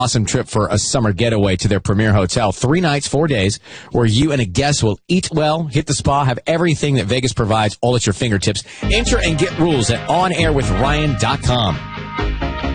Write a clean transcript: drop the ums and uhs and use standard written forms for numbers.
awesome trip for a summer getaway to their premier hotel. 3 nights, 4 days, where you and a guest will eat well, hit the spa, have everything that Vegas provides all at your fingertips. Enter and get rules at onairwithryan.com.